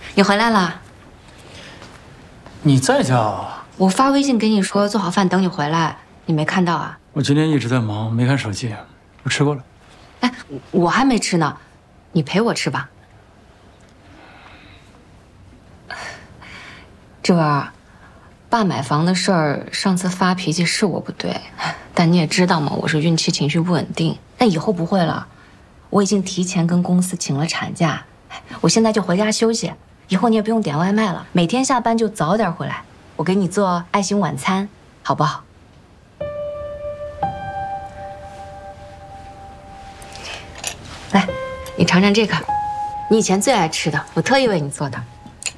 你回来了？ 你在家啊？ 我发微信给你说做好饭等你回来，你没看到啊？ 我今天一直在忙，没看手机。我吃过了。 哎，我还没吃呢，你陪我吃吧。志文，爸买房的事儿，上次发脾气是我不对，但你也知道嘛，我是孕期情绪不稳定，但以后不会了。我已经提前跟公司请了产假，我现在就回家休息。以后你也不用点外卖了，每天下班就早点回来，我给你做爱心晚餐，好不好？来，你尝尝这个，你以前最爱吃的，我特意为你做的。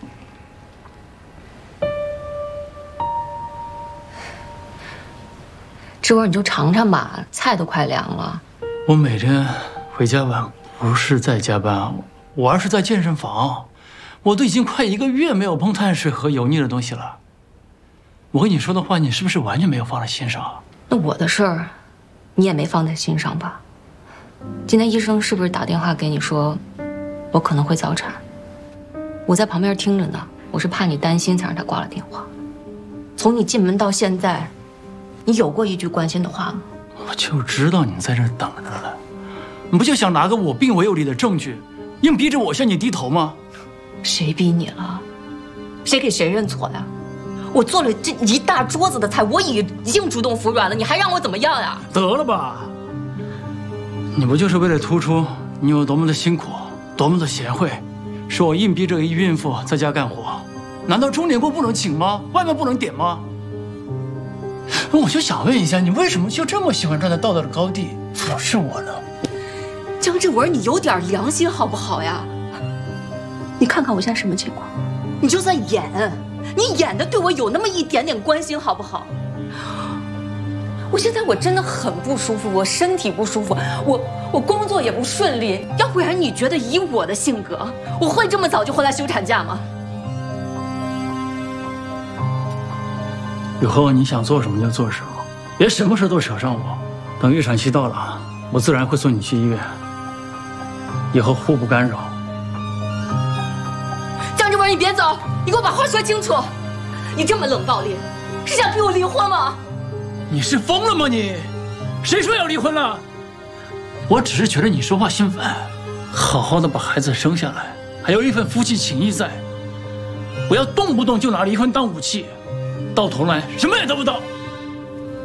志文，你就尝尝吧，菜都快凉了。 我每天回家晚不是在加班，我而是在健身房。我都已经快1个月没有碰碳水和油腻的东西了。我跟你说的话，你是不是完全没有放在心上？ 那我的事儿，你也没放在心上吧？今天医生是不是打电话给你说，我可能会早产？我在旁边听着呢，我是怕你担心才让他挂了电话。从你进门到现在，你有过一句关心的话吗？ 我就知道你在这等着呢，你不就想拿个我病为有理的证据，硬逼着我向你低头吗？ 谁逼你了？谁给谁认错呀？我做了这一大桌子的菜，我已经主动服软了，你还让我怎么样呀？ 得了吧！你不就是为了突出你有多么的辛苦，多么的贤惠，说我硬逼着一孕妇在家干活？难道钟点工不能请吗？外卖不能点吗？我就想问一下，你为什么就这么喜欢站在道德的高地俯视我呢？ 江志文，你有点良心好不好呀？你看看我现在什么情况？你就在演，你演的对我有那么一点点关心好不好？我现在真的很不舒服，我身体不舒服，我工作也不顺利，要不然你觉得以我的性格，我会这么早就回来休产假吗？ 以后你想做什么就做什么，别什么事都扯上我。等预产期到了，我自然会送你去医院，以后互不干扰。 江志文，你别走，你给我把话说清楚。你这么冷暴力，是想逼我离婚吗？ 你是疯了吗你？谁说要离婚了？我只是觉得你说话心烦，好好的把孩子生下来，还有一份夫妻情谊在，不要动不动就拿离婚当武器，到头来什么也得不到。